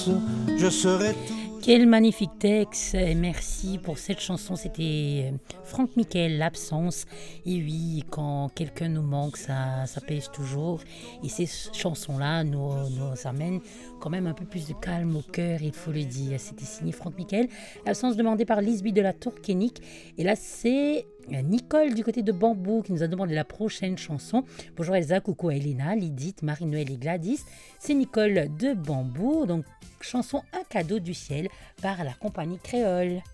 l'absence, je serai tout. Quel magnifique texte, et merci pour cette chanson, c'était Franck Michael, l'absence. Et oui, quand quelqu'un nous manque, ça pèse toujours. Et ces chansons-là nous amènent quand même un peu plus de calme au cœur, il faut le dire. C'était signé Franck Michael, l'absence demandée par Lisby de la Tourkénique. Et là, c'est Nicole du côté de Bambou qui nous a demandé la prochaine chanson. Bonjour Elsa, coucou à Elena, Lydith, Marie-Noël et Gladys. C'est Nicole de Bambou, donc chanson Un cadeau du ciel par la compagnie Créole.